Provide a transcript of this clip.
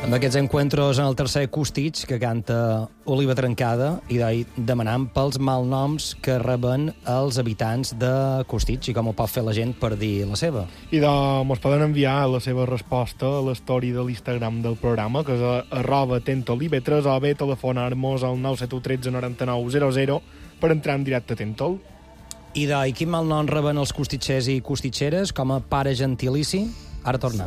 Amb aquests encuentros en el tercer Costitx que canta Oliva Trencada i demanant pels malnoms que reben els habitants de Costitx i com ho pot fer la gent per dir la seva. I mos poden enviar la seva resposta a l'story de l'Instagram del programa, que és @tentolive3, o bé telefonar-nos al 971 13 99 00 per entrar en directe a Tentol. I quin malnom reben els costitxers i costitxeres com a pare gentilici? Ara tornem.